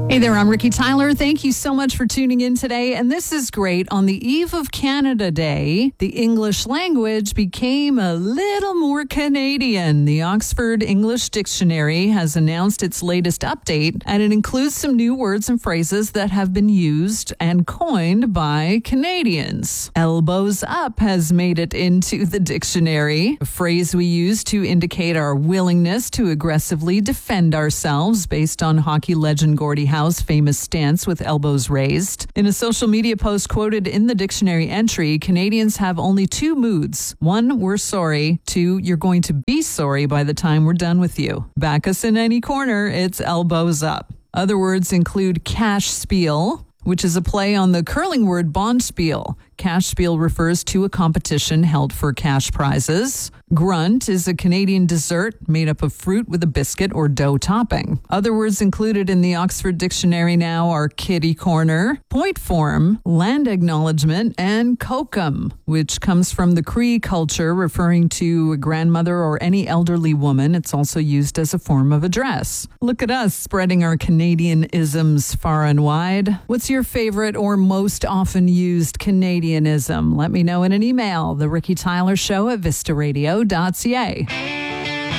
Hey there, I'm Ricky Tyler. Thank you so much for tuning in today. And this is great. On the eve of Canada Day, the English language became a little more Canadian. The Oxford English Dictionary has announced its latest update, and it includes some new words and phrases that have been used and coined by Canadians. Elbows up has made it into the dictionary, a phrase we use to indicate our willingness to aggressively defend ourselves based on hockey legend Gordie Howe's famous stance with elbows raised. In a social media post quoted in the dictionary entry, Canadians have only two moods. One, we're sorry. Two, you're going to be sorry by the time we're done with you. Back us in any corner, it's elbows up. Other words include cash spiel, which is a play on the curling word bonspiel. Cash spiel refers to a competition held for cash prizes. Grunt is a Canadian dessert made up of fruit with a biscuit or dough topping. Other words included in the Oxford Dictionary now are kitty corner, point form, land acknowledgement, and kokum, which comes from the Cree culture referring to a grandmother or any elderly woman. It's also used as a form of address. Look at us spreading our Canadian isms far and wide. What's your favorite or most often used Canadianism? Let me know in an email. The Ricky Tyler Show at vistaradio.ca.